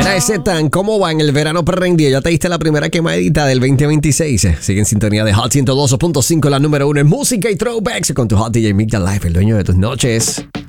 Mira ese tan, ¿cómo va en el verano prendido? Ya te diste la primera quemadita del 2026. Sigue en sintonía de Hot 102.5, la número 1 en música y throwbacks con tu Hot DJ Mick the Life, el dueño de tus noches.